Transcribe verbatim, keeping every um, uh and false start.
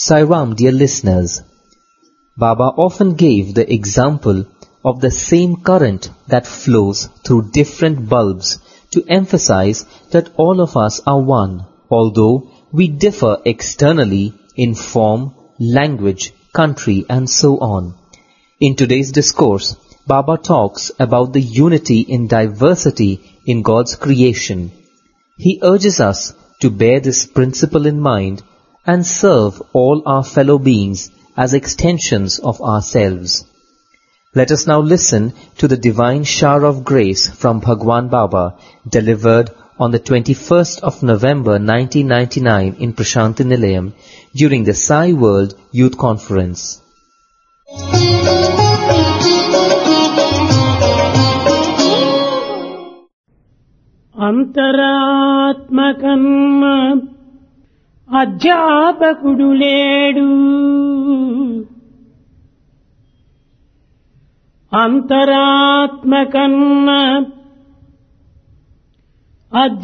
Sairam, dear listeners, Baba often gave the example of the same current that flows through different bulbs to emphasize that all of us are one, although we differ externally in form, language, country and so on. In today's discourse, Baba talks about the unity in diversity in God's creation. He urges us to bear this principle in mind and serve all our fellow beings as extensions of ourselves. Let us now listen to the divine shower of grace from Bhagwan Baba, delivered on the twenty-first of November nineteen ninety-nine in Prashanti Nilayam during the Sai World Youth Conference. అంతరాత్మకన్నా అధ్యాపకుడు లేడు, అంతరాత్మకన్నా